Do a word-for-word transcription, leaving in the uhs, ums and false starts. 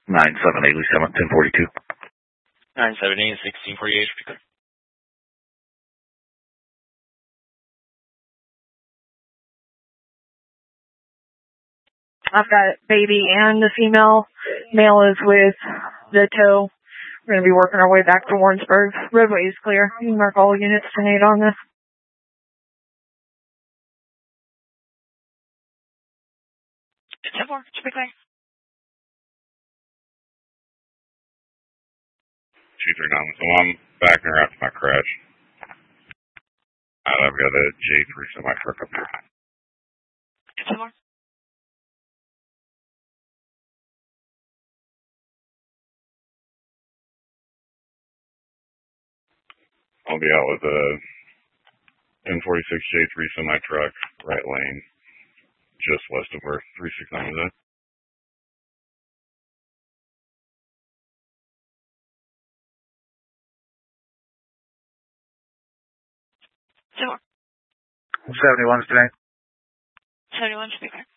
nine seven eight, Lee seven, ten forty-two. nine seven eight, sixteen forty-eight, should be clear. I've got baby and the female. Male is with the tow. We're going to be working our way back to Warrensburg. Roadway is clear. You can mark all units to eight on this. ten four, should be clear. two three nine, so I'm backing her out to my crash. I've got a J three semi truck up here. ten four. I'll be out with a N forty-six J three semi truck, right lane, just west of where three six nine is at. ten four. seventy-one today. seventy-one should be clear.